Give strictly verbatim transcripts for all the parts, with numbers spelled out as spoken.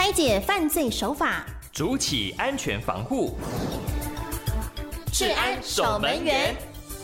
拆解犯罪手法， 筑起安全防护。 治安守门员。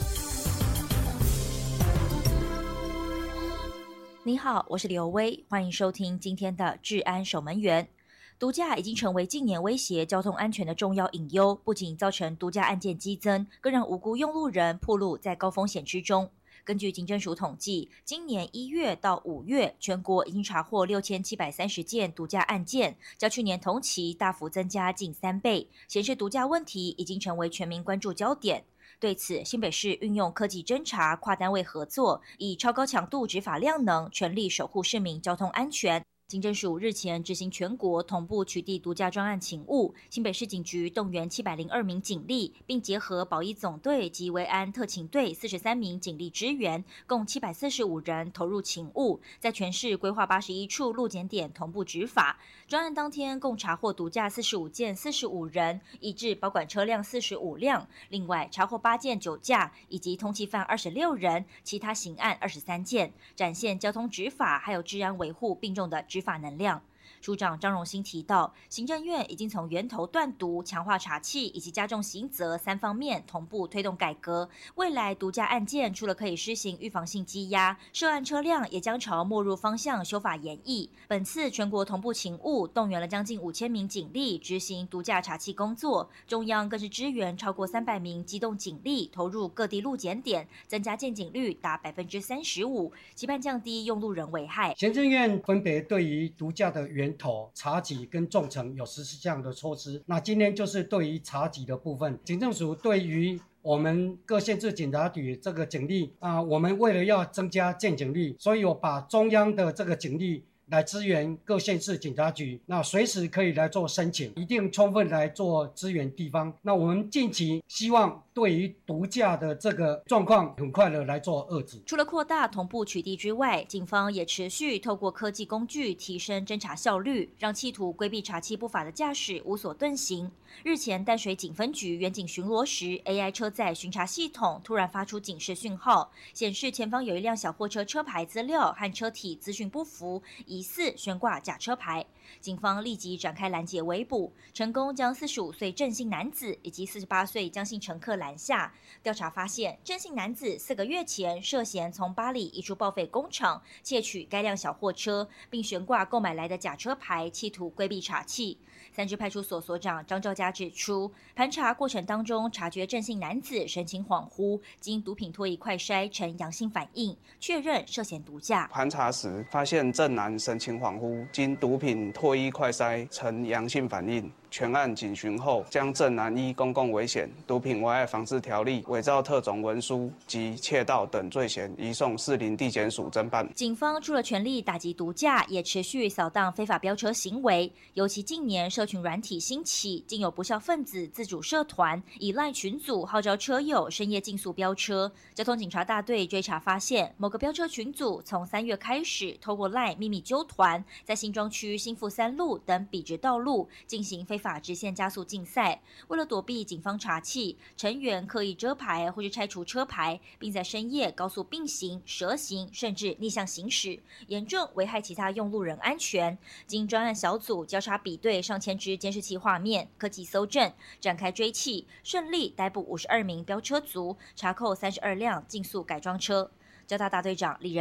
你好，我是刘威，欢迎收听今天的治安守门员。毒驾已经成为近年威胁交通安全的重要隐忧，不仅造成毒驾案件激增，更让无辜用路人暴露在高风险之中。根据警政署统计，今年一月到五月，全国已经查获六千七百三十件毒驾案件，较去年同期大幅增加近三倍，显示毒驾问题已经成为全民关注焦点。对此，新北市运用科技侦查、跨单位合作，以超高强度执法量能，全力守护市民交通安全。警政署日前执行全国同步取缔毒驾专案勤务，新北市警局动员七百零二名警力，并结合保一总队及维安特勤队四十三名警力支援，共七百四十五人投入勤务，在全市规划八十一处路检点同步执法。专案当天共查获毒驾四十五件四十五人，抑制保管车辆四十五辆，另外查获八件酒驾以及通缉犯二十六人，其他刑案二十三件，展现交通执法还有治安维护并重的执法能量。署长张荣兴提到，行政院已经从源头断毒、强化查缉以及加重刑责三方面同步推动改革。未来毒驾案件除了可以施行预防性羁押，涉案车辆也将朝没入方向修法研议。本次全国同步勤务，动员了将近五千名警力执行毒驾查缉工作，中央更是支援超过三百名机动警力投入各地路检点，增加见警率达百分之三十五，期盼降低用路人危害。 行政院分别对于毒驾的源头、查缉跟重惩有实施这样的措施。那今天就是对于查缉的部分，警政署对于我们各县市警察局这个警力啊、呃，我们为了要增加见警率，所以我把中央的这个警力来支援各县市警察局，那随时可以来做申请，一定充分来做支援地方。那我们近期希望对于毒驾的这个状况很快的来做遏制。 除了扩大同步取缔之外，警方也持续透过科技工具提升侦查效率，让企图规避查缉不法的驾驶无所遁形。日前淡水警分局远警巡逻时 ，A I 车载巡查系统突然发出警示讯号，显示前方有一辆小货车车牌资料和车体资讯不符，疑似悬挂假车牌。警方立即展开拦截围捕，成功将四十五岁郑姓男子以及四十八岁江姓乘客拦下。调查发现，郑姓男子四个月前涉嫌从八里一处报废工厂窃取该辆小货车，并悬挂购买来的假车牌，企图规避查缉。三支派出所所长张兆佳指出，盘查过程当中察觉郑姓男子神情恍惚，经毒品唾液快筛呈阳性反应，确认涉嫌毒驾。 盘查时发现郑男神情恍惚，经毒品唾液快筛呈阳性反应。全案警询后，将郑男依公共危险、毒品危害防治条例、伪造特种文书及窃盗等罪嫌，移送士林地检署侦办。 警方除了全力打击毒驾，也持续扫荡非法飙车行为。尤其近年社群软体兴起，竟有不肖分子自主社团，以赖群组号召车友深夜竞速飙车。交通警察大队追查发现，某个飙车群组从三月开始，透过赖秘密纠团，在新庄区新富三路等笔直道路进行非法直线加速竞赛。为了躲避警方查缉，成员刻意遮牌或是拆除车牌，并在深夜高速并行、蛇行，甚至逆向行驶，严重危害其他用路人安全。经专案小组交叉比对上千支监视器画面，科技搜证，展开追缉，顺利逮捕五十二名飙车族，查扣三十二辆竞速改装车。交大大队长李仁